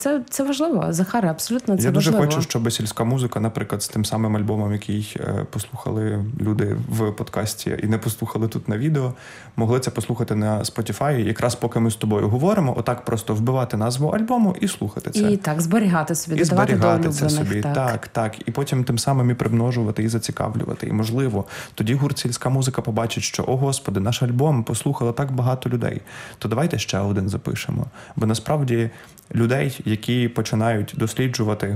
Це важливо, Захаре, абсолютно це Я дуже важливо. хочу, щоб сільська музика, наприклад, з тим самим альбомом, який послухали люди в подкасті і не послухали тут на відео, могли це послухати на Spotify. Якраз поки ми з тобою говоримо, отак просто вбивати назву альбому і слухати це. І так, зберігати собі, і додавати до улюблених. це собі. Так. І потім тим самим і примножувати, і зацікавлювати. І, можливо, тоді гурт «Сільська музика» побачить, що, о Господи, наш альбом послухало так багато людей. То давайте ще один запишемо. Бо насправді людей, які починають досліджувати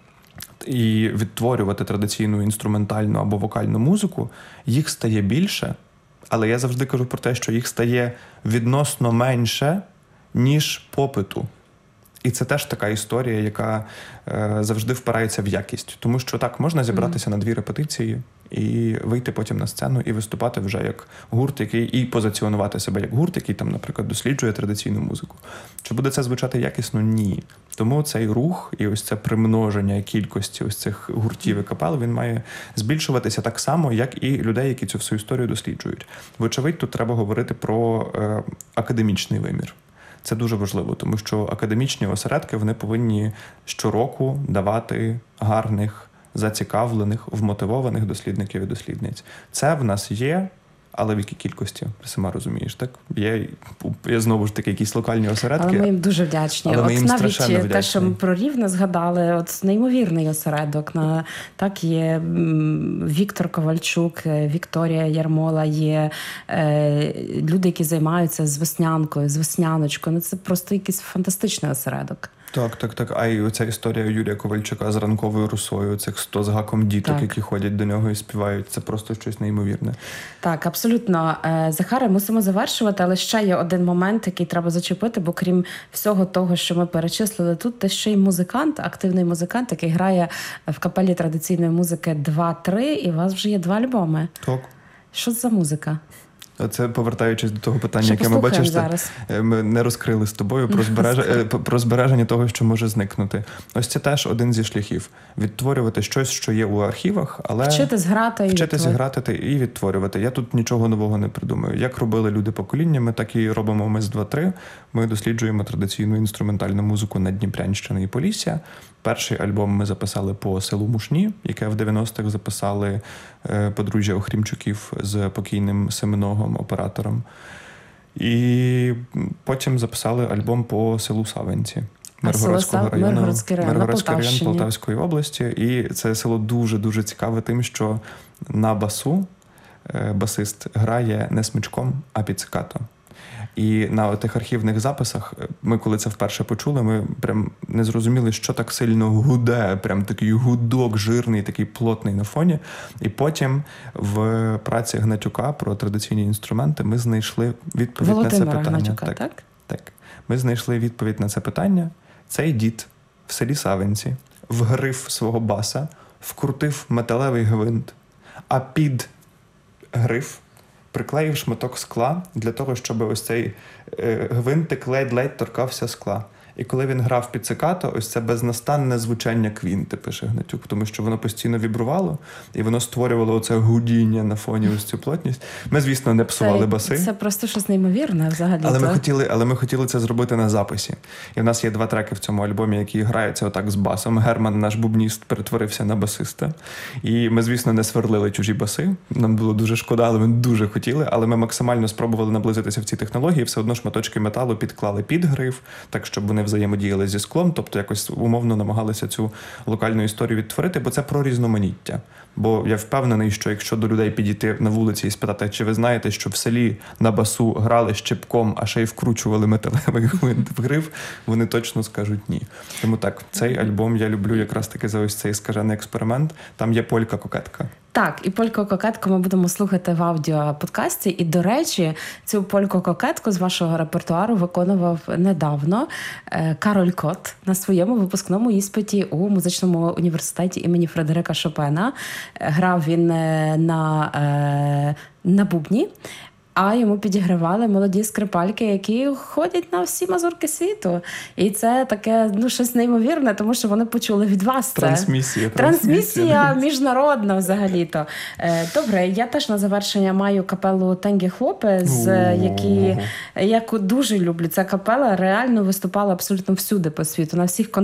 і відтворювати традиційну інструментальну або вокальну музику, їх стає більше, але я завжди кажу про те, що їх стає відносно менше, ніж попиту. І це теж така історія, яка завжди впирається в якість. Тому що так, можна зібратися на 2 репетиції і вийти потім на сцену і виступати вже як гурт, який і позиціонувати себе як гурт, який там, наприклад, досліджує традиційну музику. Чи буде це звучати якісно? Ні. Тому цей рух і ось це примноження кількості ось цих гуртів і капел, він має збільшуватися так само, як і людей, які цю всю історію досліджують. Вочевидь, тут треба говорити про академічний вимір. Це дуже важливо, тому що академічні осередки, вони повинні щороку давати гарних, зацікавлених, вмотивованих дослідників і дослідниць. Це в нас є, але в якій кількості, ти сама розумієш, так? Є знову ж таки якісь локальні осередки. Але ми їм дуже вдячні. Але ми їм страшенно навіть вдячні. Те, що ми про Рівне згадали, от неймовірний осередок. Так, є Віктор Ковальчук, Вікторія Ярмола, є люди, які займаються з веснянкою, з весняночкою. Це просто якийсь фантастичний осередок. Так. А і оця історія Юрія Ковальчука з ранковою русою, цих 100 з гаком діток, які ходять до нього і співають, це просто щось неймовірне. Так, абсолютно. Захаре, мусимо завершувати, але ще є один момент, який треба зачепити, бо крім всього того, що ми перечислили тут, ти ще й музикант, активний музикант, який грає в капелі традиційної музики 2-3, і у вас вже є 2 альбоми. Так. Що це за музика? Це повертаючись до того питання, яке ми бачиш, ми не розкрили з тобою про збереження того, що може зникнути. Ось це теж один зі шляхів. Відтворювати щось, що є у архівах, але вчитись грати і відтворювати. Я тут нічого нового не придумаю. Як робили люди поколіннями, так і робимо ми з 2-3. Ми досліджуємо традиційну інструментальну музику Наддніпрянщини і Полісся. Перший альбом ми записали по селу Мушні, яке в 90-х записали подружжя Охрімчуків з покійним Семеногом, оператором. І потім записали альбом по селу Савинці Миргородського району, Миргородський район Полтавської області. І це село дуже-дуже цікаве тим, що на басу басист грає не смичком, а піцикато. І на тих архівних записах, ми коли це вперше почули, ми прям не зрозуміли, що так сильно гуде, прям такий гудок жирний, такий плотний на фоні. І потім в праці Гнатюка про традиційні інструменти ми знайшли відповідь Володимира на це питання. Гнатюка, так? Ми знайшли відповідь на це питання. Цей дід в селі Савинці в гриф свого баса вкрутив металевий гвинт, а під гриф приклеїв шматок скла для того, щоб ось цей гвинтик ледь-ледь торкався скла. І коли він грав піцикато, ось це безнастанне звучання квінти, пише Гнатюк, тому що воно постійно вібрувало, і воно створювало оце гудіння на фоні ось цю плотність. Ми, звісно, не псували баси. Це просто щось неймовірне взагалі. Але ми хотіли це зробити на записі. І в нас є 2 треки в цьому альбомі, які граються отак з басом. Герман, наш бубніст, перетворився на басиста. І ми, звісно, не сверлили чужі баси. Нам було дуже шкода, але ми дуже хотіли. Але ми максимально спробували наблизитися в ці технології. Все одно шматочки металу підклали під гриф, так, щоб вони взаємодіяли зі склом, тобто якось умовно намагалися цю локальну історію відтворити, бо це про різноманіття. Бо я впевнений, що якщо до людей підійти на вулиці і спитати, чи ви знаєте, що в селі на басу грали щепком, а ще й вкручували металевий гвинт в гриф, вони точно скажуть ні. Тому так, цей альбом я люблю якраз таки за ось цей скажений експеримент. Там є полька-кокетка. Так, і польку-кокетку ми будемо слухати в аудіоподкасті. І, до речі, цю польку-кокетку з вашого репертуару виконував недавно Кароль Кот на своєму випускному іспиті у музичному університеті імені Фредерика Шопена. Грав він на бубні, а йому підігравали молоді скрипальки, які ходять на всі мазурки світу. І це таке, щось неймовірне, тому що вони почули від вас це. Трансмісія міжнародна взагалі-то. Добре, я теж на завершення маю капелу Тенгі Хлопес, яку дуже люблю. Ця капела реально виступала абсолютно всюди по світу, на всіх концертах.